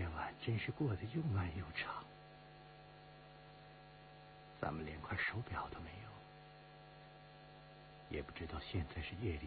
晚真是过得又慢又长，咱们连块手表都没有，也不知道现在是夜里